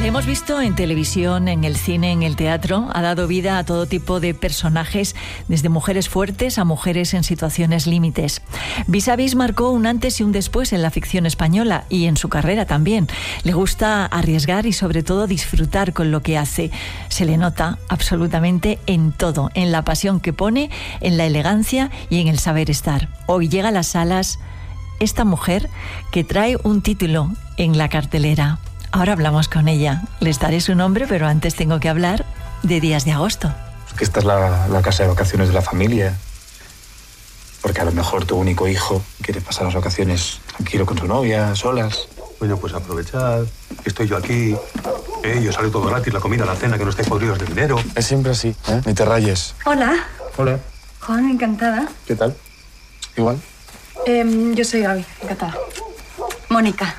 Le hemos visto en televisión, en el cine, en el teatro. Ha dado vida a todo tipo de personajes, desde mujeres fuertes a mujeres en situaciones límites. Vis a Vis marcó un antes y un después en la ficción española y en su carrera también. Le gusta arriesgar y sobre todo disfrutar con lo que hace. Se le nota absolutamente en todo, en la pasión que pone, en la elegancia y en el saber estar. Hoy llega a las salas esta mujer que trae un título en la cartelera. Ahora hablamos con ella. Les daré su nombre, pero antes tengo que hablar de Días de Agosto. Que esta es la casa de vacaciones de la familia. Porque a lo mejor tu único hijo quiere pasar las vacaciones tranquilo con su novia, solas. Bueno, pues aprovechad. Estoy yo aquí. Yo sale todo gratis, la comida, la cena, que no estáis podridos de dinero. Es siempre así, ¿eh? Ni te rayes. Hola. Hola. Juan, encantada. ¿Qué tal? Igual. Yo soy Gaby, encantada. Mónica.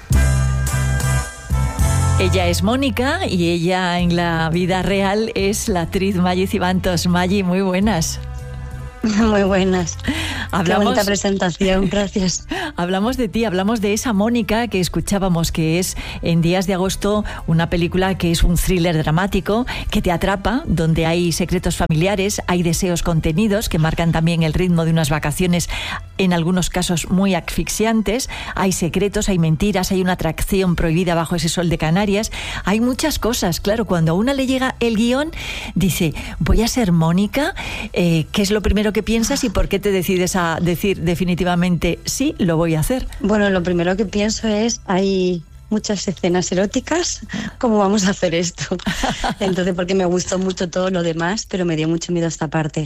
Ella es Mónica y ella en la vida real es la actriz Maggi Cibantos. Maggi, muy buenas. Muy buenas. Qué bonita presentación, gracias. Hablamos de ti, hablamos de esa Mónica que escuchábamos, que es en Días de Agosto una película que es un thriller dramático que te atrapa, donde hay secretos familiares, hay deseos contenidos que marcan también el ritmo de unas vacaciones, en algunos casos muy asfixiantes, hay secretos, hay mentiras, hay una atracción prohibida bajo ese sol de Canarias, hay muchas cosas. Claro, cuando a una le llega el guión, dice, voy a ser Mónica, ¿qué es lo primero que piensas y por qué te decides a decir definitivamente sí, lo voy a hacer? Bueno, lo primero que pienso es, hay muchas escenas eróticas, ¿cómo vamos a hacer esto? Entonces, porque me gustó mucho todo lo demás, pero me dio mucho miedo esta parte.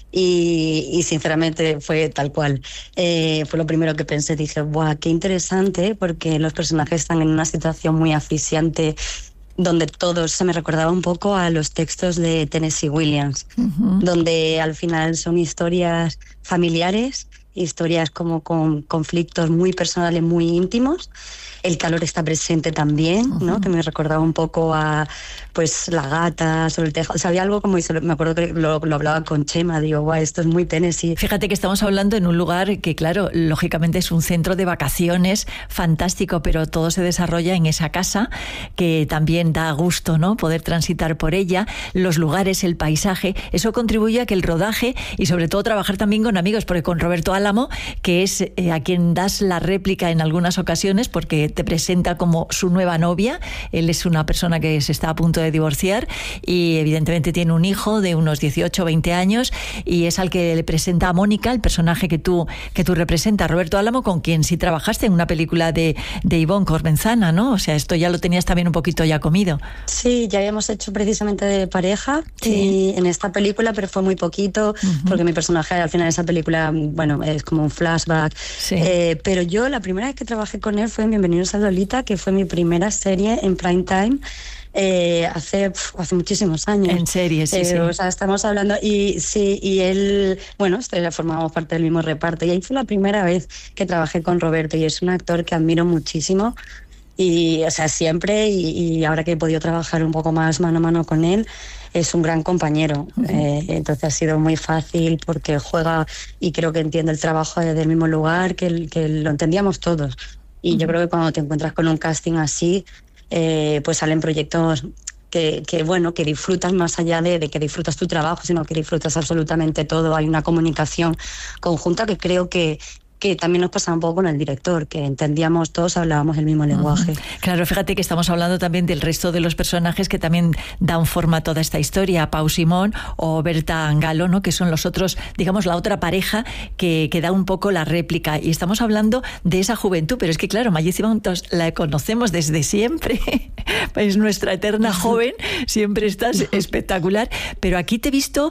Y sinceramente fue tal cual. Fue lo primero que pensé, dije, ¡buah, qué interesante! Porque los personajes están en una situación muy asfixiante, donde todos se me recordaba un poco a los textos de Tennessee Williams, donde al final son historias familiares, historias como con conflictos muy personales, muy íntimos. El calor está presente también, ¿no? Que me recordaba un poco a, pues, La gata sobre el tejado. O sea, había algo como, me acuerdo que lo hablaba con Chema, digo, guau, esto es muy Tennessee. Fíjate que estamos hablando en un lugar que, claro, lógicamente es un centro de vacaciones fantástico, pero todo se desarrolla en esa casa, que también da gusto, ¿no? Poder transitar por ella, los lugares, el paisaje, eso contribuye a que el rodaje y sobre todo trabajar también con amigos, porque con Roberto Álamo, que es a quien das la réplica en algunas ocasiones, porque te presenta como su nueva novia. Él es una persona que se está a punto de divorciar y evidentemente tiene un hijo de unos 18 o 20 años y es al que le presenta a Mónica, el personaje que tú representas, Roberto Álamo, con quien sí trabajaste en una película de Ivonne Corvenzana, ¿no? O sea, esto ya lo tenías también un poquito ya comido. Sí, ya habíamos hecho precisamente de pareja y en esta película, pero fue muy poquito, porque mi personaje al final de esa película, bueno, es como un flashback. Sí. Pero yo la primera vez que trabajé con él fue en Bienvenidos a Lolita, que fue mi primera serie en prime time. Hace muchísimos años. En serie, sí, sí. O sea, estamos hablando, y sí, y él, bueno, formamos parte del mismo reparto, y ahí fue la primera vez que trabajé con Roberto, y es un actor que admiro muchísimo, y, o sea, siempre, y ahora que he podido trabajar un poco más mano a mano con él, es un gran compañero. Entonces ha sido muy fácil porque juega y creo que entiende el trabajo desde el mismo lugar, que lo entendíamos todos. Y yo creo que cuando te encuentras con un casting así, pues salen proyectos que disfrutas más allá de que disfrutas tu trabajo, sino que disfrutas absolutamente todo. Hay una comunicación conjunta que creo que también nos pasaba un poco con el director, que entendíamos todos, hablábamos el mismo lenguaje. Claro, fíjate que estamos hablando también del resto de los personajes que también dan forma a toda esta historia, Pau Simón o Berta Angalo, ¿no? Que son los otros, digamos, la otra pareja que da un poco la réplica. Y estamos hablando de esa juventud, pero es que claro, Maggi Cibantos la conocemos desde siempre, es nuestra eterna joven, siempre estás espectacular, pero aquí te he visto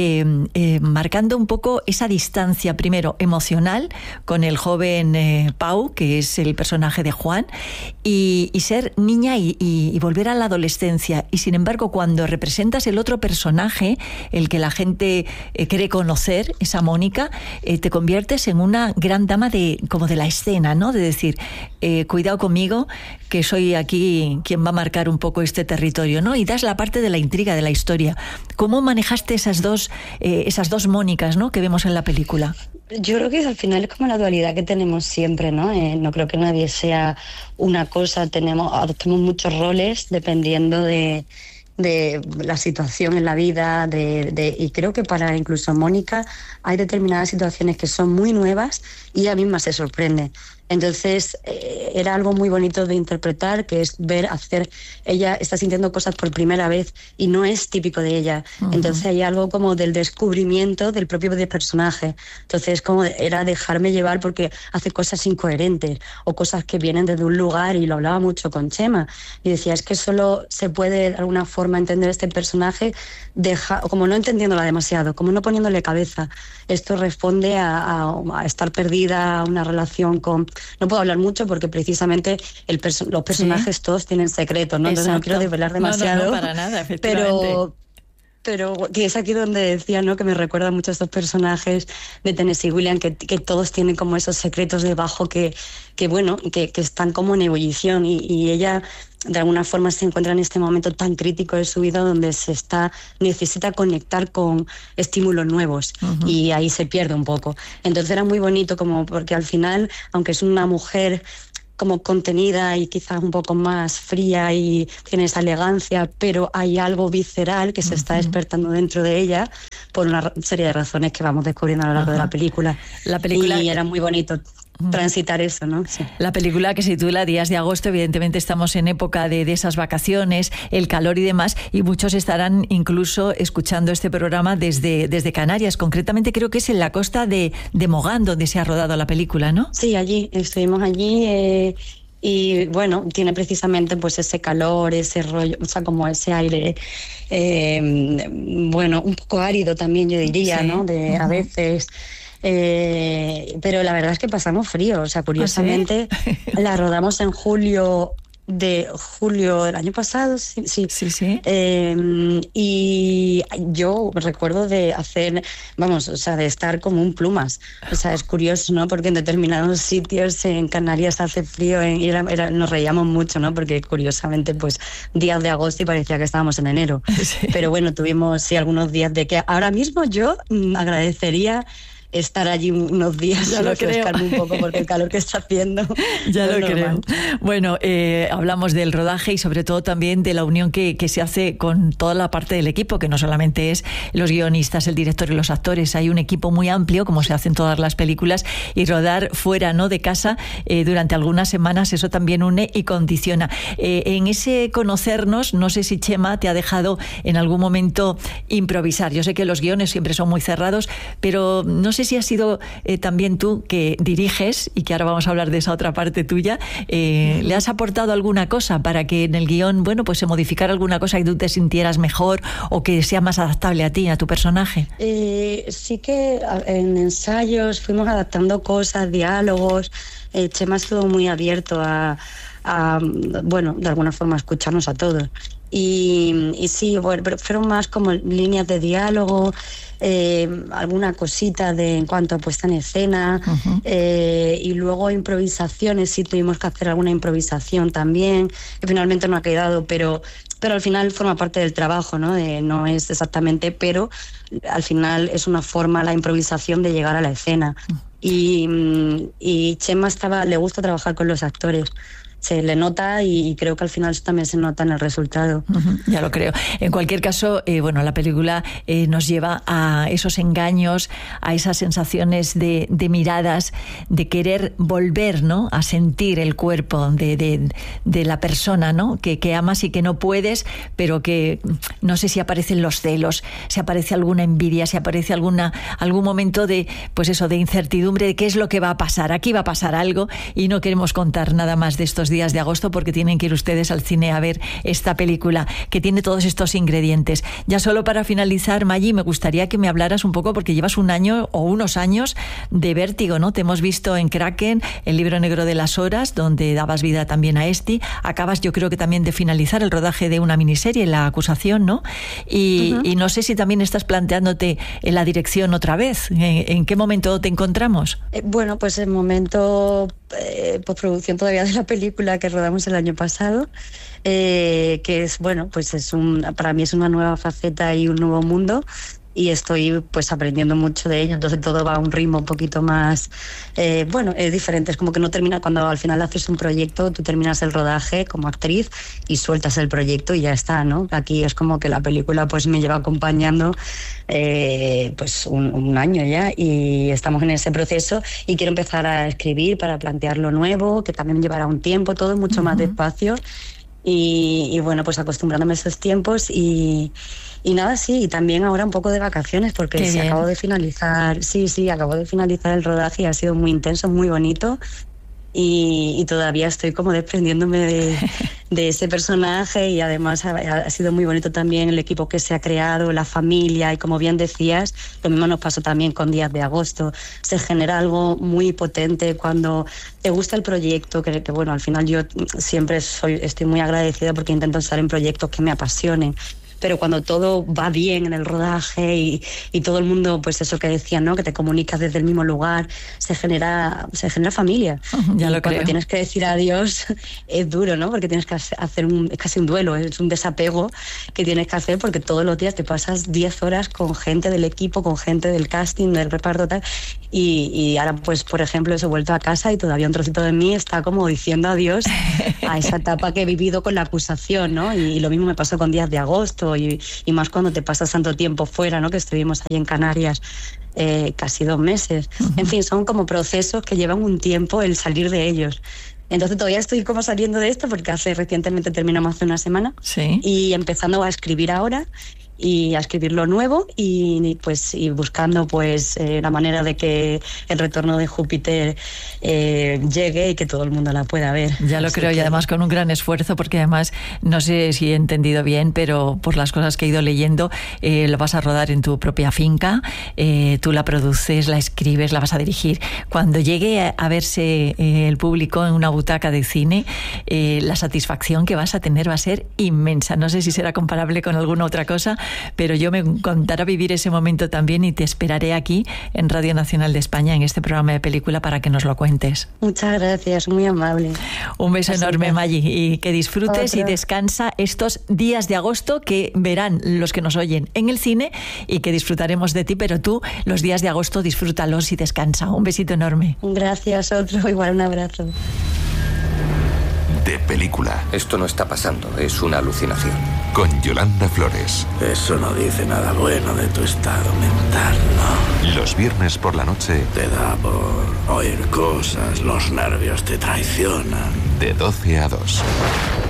marcando un poco esa distancia, primero emocional, con el joven Pau, que es el personaje de Juan, y ser niña y volver a la adolescencia. Y sin embargo, cuando representas el otro personaje, el que la gente quiere conocer, esa Mónica, te conviertes en una gran dama como de la escena, ¿no? De decir, cuidado conmigo, que soy aquí quien va a marcar un poco este territorio, ¿no? Y das la parte de la intriga, de la historia. ¿Cómo manejaste esas dos Mónicas, ¿no?, que vemos en la película? Yo creo que al final es como la esa dualidad que tenemos siempre, ¿no? No creo que nadie sea una cosa, adoptamos muchos roles dependiendo de la situación en la vida, y creo que para incluso Mónica hay determinadas situaciones que son muy nuevas y ella misma se sorprende. Entonces era algo muy bonito de interpretar, que es ella está sintiendo cosas por primera vez y no es típico de ella. Uh-huh. Entonces hay algo como del descubrimiento del propio personaje. Entonces era dejarme llevar, porque hace cosas incoherentes o cosas que vienen desde un lugar, y lo hablaba mucho con Chema y decía, es que solo se puede de alguna forma entender este personaje como no entendiéndola demasiado, como no poniéndole cabeza. Esto responde a estar perdida, a una relación con... No puedo hablar mucho porque precisamente los personajes todos tienen secretos, ¿no? Entonces no quiero desvelar demasiado. No, para nada, efectivamente. Pero que es aquí donde decía, ¿no?, que me recuerda mucho a estos personajes de Tennessee Williams, que todos tienen como esos secretos debajo que están como en ebullición, y ella de alguna forma se encuentra en este momento tan crítico de su vida donde necesita conectar con estímulos nuevos. Uh-huh. Y ahí se pierde un poco. Entonces era muy bonito, porque al final, aunque es una mujer como contenida y quizás un poco más fría y tiene esa elegancia, pero hay algo visceral que se está despertando dentro de ella por una serie de razones que vamos descubriendo a lo largo de la película. Y era muy bonito transitar eso, ¿no? Sí. La película, que se titula Días de Agosto, evidentemente estamos en época de esas vacaciones, el calor y demás, y muchos estarán incluso escuchando este programa desde Canarias. Concretamente creo que es en la costa de Mogán donde se ha rodado la película, ¿no? Sí, estuvimos allí, y bueno, tiene precisamente pues ese calor, ese rollo, o sea, como ese aire, un poco árido también, yo diría, sí, ¿no? A veces... pero la verdad es que pasamos frío, o sea, curiosamente, ¿ah, sí? La rodamos en julio del año pasado, sí. Y yo recuerdo de estar como un plumas. O sea, es curioso, ¿no? Porque en determinados sitios en Canarias hace frío, nos reíamos mucho, ¿no? Porque curiosamente, pues, días de agosto y parecía que estábamos en enero. Sí. Pero bueno, tuvimos algunos días de que ahora mismo yo agradecería estar allí unos días y refrescarme un poco, porque el calor que está haciendo ya lo creo. Bueno, hablamos del rodaje y sobre todo también de la unión que se hace con toda la parte del equipo, que no solamente es los guionistas, el director y los actores. Hay un equipo muy amplio, como se hace en todas las películas, y rodar fuera, ¿no?, de casa durante algunas semanas, eso también une y condiciona. En ese conocernos, no sé si Chema te ha dejado en algún momento improvisar. Yo sé que los guiones siempre son muy cerrados, pero no sé si has sido también tú, que diriges, y que ahora vamos a hablar de esa otra parte tuya, ¿le has aportado alguna cosa para que en el guión, pues se modificara alguna cosa y tú te sintieras mejor o que sea más adaptable a ti, a tu personaje? Sí, que en ensayos fuimos adaptando cosas, diálogos. Chema estuvo muy abierto a de alguna forma escucharnos a todos. Y sí, pero fueron más como líneas de diálogo, alguna cosita en cuanto a puesta en escena. Uh-huh. Y luego improvisaciones, sí tuvimos que hacer alguna improvisación también, que finalmente no ha quedado, pero al final forma parte del trabajo, ¿no? No es exactamente, pero al final es una forma, la improvisación, de llegar a la escena. Uh-huh. Y Chema le gusta trabajar con los actores. Se le nota, y creo que al final eso también se nota en el resultado. Uh-huh, ya lo creo. En cualquier caso, la película nos lleva a esos engaños, a esas sensaciones de miradas, de querer volver, ¿no?, a sentir el cuerpo de la persona, ¿no?, que amas y que no puedes, pero que no sé si aparecen los celos, si aparece alguna envidia, si aparece algún momento de incertidumbre de qué es lo que va a pasar. Aquí va a pasar algo y no queremos contar nada más de estos días de agosto, porque tienen que ir ustedes al cine a ver esta película que tiene todos estos ingredientes. Ya solo para finalizar, Maggi, me gustaría que me hablaras un poco, porque llevas un año o unos años de vértigo, ¿no? Te hemos visto en Kraken, el libro negro de las horas, donde dabas vida también a Esti. Acabas, yo creo que también, de finalizar el rodaje de una miniserie, La acusación, ¿no? Y no sé si también estás planteándote en la dirección otra vez. ¿En qué momento te encontramos? Pues el momento postproducción todavía de la película que rodamos el año pasado, que es para mí es una nueva faceta y un nuevo mundo, y estoy pues aprendiendo mucho de ello, entonces todo va a un ritmo un poquito más, es diferente, es como que no termina, cuando al final haces un proyecto, tú terminas el rodaje como actriz y sueltas el proyecto y ya está, ¿no? Aquí es como que la película pues me lleva acompañando pues un año ya, y estamos en ese proceso y quiero empezar a escribir para plantear lo nuevo, que también llevará un tiempo, todo mucho más despacio. Y bueno, pues acostumbrándome a esos tiempos y nada, sí, y también ahora un poco de vacaciones porque acabo de finalizar el rodaje y ha sido muy intenso, muy bonito. Y todavía estoy como desprendiéndome de ese personaje, y además ha sido muy bonito también el equipo que se ha creado, la familia, y como bien decías, lo mismo nos pasó también con Días de Agosto. Se genera algo muy potente cuando te gusta el proyecto, que bueno, al final yo siempre estoy muy agradecida porque intento estar en proyectos que me apasionen. Pero cuando todo va bien en el rodaje y todo el mundo, pues eso que decían, ¿no? Que te comunicas desde el mismo lugar, se genera familia. Ya lo creo. Cuando tienes que decir adiós es duro, ¿no? Porque tienes que hacer es casi un duelo, es un desapego que tienes que hacer, porque todos los días te pasas 10 horas con gente del equipo, con gente del casting, del reparto, tal. Y ahora, pues, por ejemplo, he vuelto a casa y todavía un trocito de mí está como diciendo adiós a esa etapa que he vivido con la acusación, ¿no? Y lo mismo me pasó con Días de Agosto y más cuando te pasas tanto tiempo fuera, ¿no? Que estuvimos ahí en Canarias casi 2 meses. En fin, son como procesos que llevan un tiempo el salir de ellos. Entonces todavía estoy como saliendo de esto porque recientemente terminamos hace una semana. Sí. Y empezando a escribir ahora y a escribir lo nuevo y buscando pues la manera de que el retorno de Júpiter llegue y que todo el mundo la pueda ver. Ya lo creo, y además con un gran esfuerzo, porque además no sé si he entendido bien, pero por las cosas que he ido leyendo, lo vas a rodar en tu propia finca, tú la produces, la escribes, la vas a dirigir. Cuando llegue a verse el público en una butaca de cine, la satisfacción que vas a tener va a ser inmensa. No sé si será comparable con alguna otra cosa, pero yo me encantará vivir ese momento también, y te esperaré aquí en Radio Nacional de España, en este programa de película, para que nos lo cuentes. Muchas gracias, muy amable. Un beso enorme, Maggi, y que disfrutes y descansa estos días de agosto que verán los que nos oyen en el cine y que disfrutaremos de ti, pero tú los días de agosto disfrútalos y descansa. Un besito enorme. Gracias, otro, igual, un abrazo. De película. Esto no está pasando, es una alucinación. Con Yolanda Flores. Eso no dice nada bueno de tu estado mental, ¿no? Los viernes por la noche. Te da por oír cosas, los nervios te traicionan. De 12 a 2.